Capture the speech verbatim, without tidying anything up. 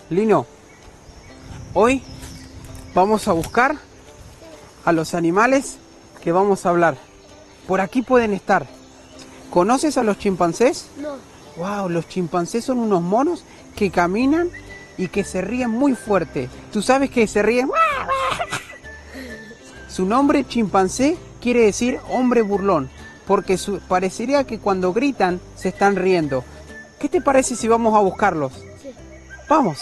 Lino, hoy vamos a buscar a los animales que vamos a hablar. Por aquí pueden estar. ¿Conoces a los chimpancés? No. Wow, los chimpancés son unos monos que caminan y que se ríen muy fuerte. ¿Tú sabes que se ríen? Su nombre chimpancé quiere decir hombre burlón, porque su, parecería que cuando gritan se están riendo. ¿Qué te parece si vamos a buscarlos? Sí. Vamos.